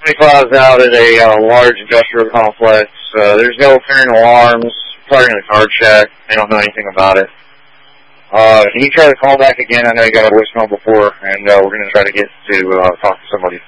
75's out at a large industrial complex. There's no apparent alarms. Probably in a card shack. They don't know anything about it. Can you try to call back again? I know you got a voicemail before, and we're going to try to get to talk to somebody.